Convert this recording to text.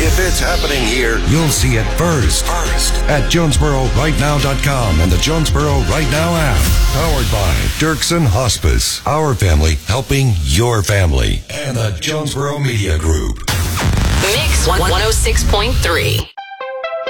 If it's happening here, you'll see it first at JonesboroRightNow.com and the Jonesboro Right Now app. Powered by Dirksen Hospice. Our family helping your family. And the Jonesboro Media Group. Mix 106.3.